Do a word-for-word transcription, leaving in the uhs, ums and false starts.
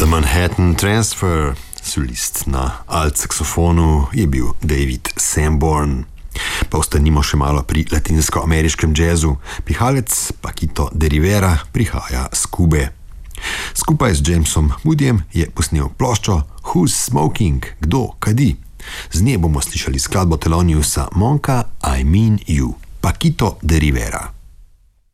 The Manhattan Transfer, solist na alt-saksofonu je bil David Sanborn. Pa ostanimo še malo pri latinsko-ameriškem jazzu. Pihalec Paquito de Rivera prihaja z Kube. Skupaj z Jamesom Moodyjem je posnel ploščo Who's Smoking? Kdo kadi? Z nje bomo slišali skladbo Theloniousa Monka I Mean You. Paquito de Rivera.